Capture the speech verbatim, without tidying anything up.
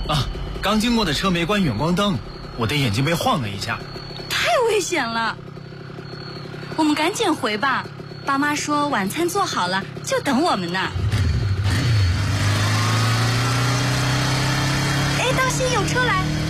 啊，刚经过的车没关远光灯，我的眼睛被晃了一下。 太危险了，我们赶紧回吧。爸妈说晚餐做好了，就等我们呢。哎，当心有车来！